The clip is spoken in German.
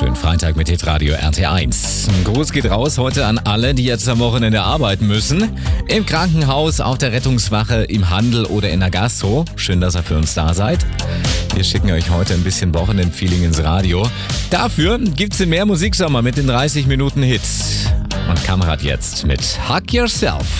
Schönen Freitag mit Hitradio RT1. Ein Gruß geht raus heute an alle, die jetzt am Wochenende arbeiten müssen. Im Krankenhaus, auf der Rettungswache, im Handel oder in der Gastro. Schön, dass ihr für uns da seid. Wir schicken euch heute ein bisschen Wochenendfeeling ins Radio. Dafür gibt's den Mehr Musiksommer mit den 30 Minuten Hits. Und Kamerad jetzt mit Hug Yourself.